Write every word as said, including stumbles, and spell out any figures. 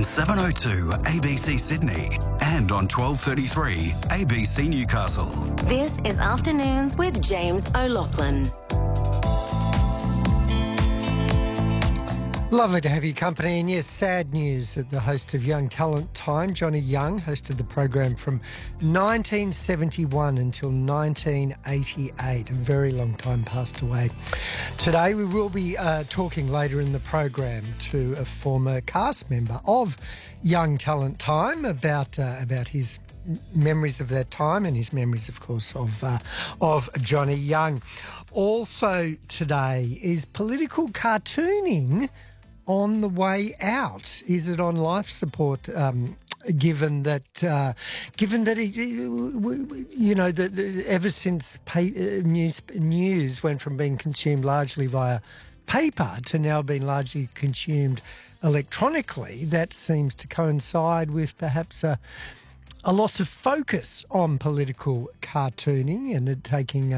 on seven oh two A B C Sydney and on twelve thirty-three A B C Newcastle. This is Afternoons with James O'Loughlin. Lovely to have your company. And yes, sad news that the host of Young Talent Time, Johnny Young, hosted the program from nineteen seventy-one until nineteen eighty-eight. A very long time passed away. Today we will be uh, talking later in the program to a former cast member of Young Talent Time about uh, about his memories of that time and his memories, of course, of uh, of Johnny Young. Also today is political cartooning on the way out. Is it on life support? Um, given that, uh, given that, it, you know, the, the, ever since pay, uh, news news went from being consumed largely via paper to now being largely consumed electronically, that seems to coincide with perhaps a a loss of focus on political cartooning and it taking